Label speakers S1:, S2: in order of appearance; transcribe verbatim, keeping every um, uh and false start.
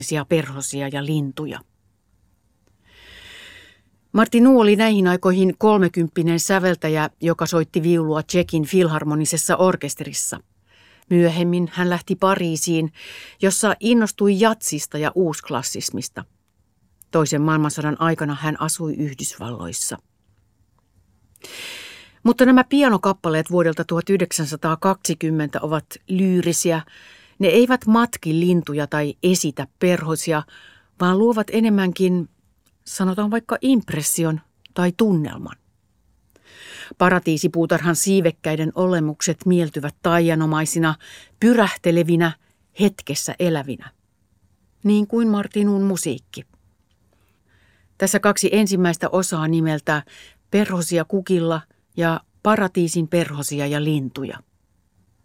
S1: perhosia ja lintuja. Martinu oli näihin aikoihin kolmekymppinen säveltäjä, joka soitti viulua Tšekin filharmonisessa orkesterissa. Myöhemmin hän lähti Pariisiin, jossa innostui jatsista ja uusklassismista. Toisen maailmansodan aikana hän asui Yhdysvalloissa. Mutta nämä pianokappaleet vuodelta tuhatyhdeksänsataakaksikymmentä ovat lyyrisiä. Ne eivät matki lintuja tai esitä perhosia, vaan luovat enemmänkin, sanotaan vaikka impression tai tunnelman. Paratiisipuutarhan siivekkäiden olemukset mieltyvät taianomaisina, pyrähtelevinä, hetkessä elävinä. Niin kuin Martinun musiikki. Tässä kaksi ensimmäistä osaa nimeltä Perhosia kukilla ja Paratiisin perhosia ja lintuja.